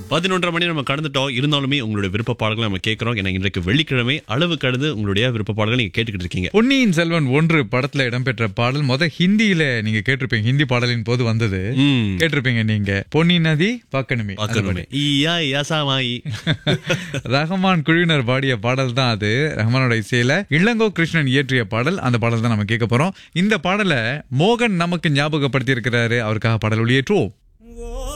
11:30 மணி நம்ம கடந்துட்டோம். இருந்தாலுமே உங்களுடைய விருப்ப பாடல்களை நம்ம கேட்கிறோம். ஏன்னா இன்றைக்கு வெள்ளிக்கிழமை அளவு கடந்து உங்களுடைய விருப்ப பாடல்களை நீங்க கேட்டுக்கிட்டு இருக்கீங்க. பொன்னியின் செல்வன் 1 படத்துல இடம்பெற்ற பாடல் ஹிந்தியில நீங்க கேட்டிருப்பீங்க. ஹிந்தி பாடலின் போது வந்தது கேட்டிருப்பீங்க நீங்க. பொன்னி நதி பார்க்கணுமே. ரஹ்மான் குழுவினர் பாடிய பாடல் தான் அது. ரஹ்மானோட இசையில இளங்கோ கிருஷ்ணன் இயற்றிய பாடல். அந்த பாடல் தான் நம்ம கேட்க போறோம். இந்த பாடலை மோகன் நமக்கு ஞாபகப்படுத்தி இருக்கிறாரு. அவருக்காக பாடல் ஒளியேற்றுவோம்.